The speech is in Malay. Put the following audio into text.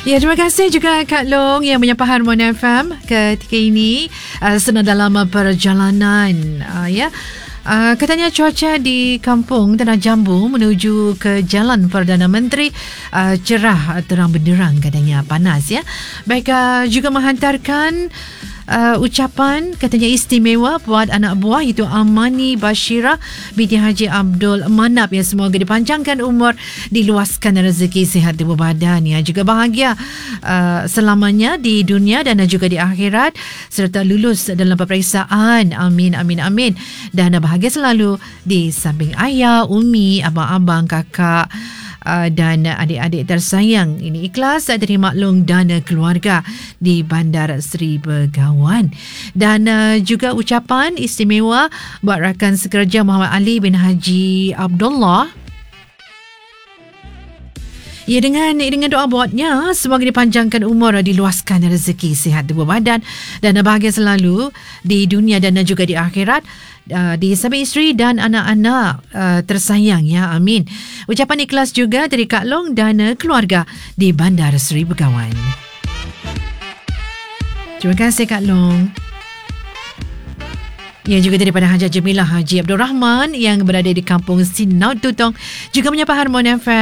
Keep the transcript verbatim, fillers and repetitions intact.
Ya, terima kasih juga Kak Long yang menyapa Harmoni F M ketika ini uh, sedang dalam perjalanan. Uh, ya. Uh, katanya cuaca di kampung Tanah Jambu menuju ke Jalan Perdana Menteri uh, cerah, terang benderang, katanya panas ya. Baik, uh, juga menghantarkan Uh, ucapan katanya istimewa buat anak buah iaitu Amani Bashira binti Haji Abdul Manap ya, semoga dipanjangkan umur, diluaskan rezeki, sihat tubuh badan ya, juga bahagia uh, selamanya di dunia dan juga di akhirat, serta lulus dalam peperiksaan. Amin amin amin, dan bahagia selalu di samping ayah, umi, abang-abang, kakak Uh, dan adik-adik tersayang. Ini ikhlas dari maklum dana keluarga di Bandar Seri Begawan. Dan uh, juga ucapan istimewa buat rakan sekerja Muhammad Ali bin Haji Abdullah. Ya, dengan dengan doa buatnya, semoga dipanjangkan umur, diluaskan rezeki, sihat tubuh badan dan bahagia selalu di dunia dan juga di akhirat, uh, di samping isteri dan anak-anak uh, tersayang ya. Amin. Ucapan ikhlas juga dari Kak Long dan keluarga di Bandar Seri Begawan. Terima kasih Kak Long. Ya, juga daripada Hajat Jamilah Haji Abdul Rahman yang berada di kampung Sinau Tutong juga menyapa Harmoni F M.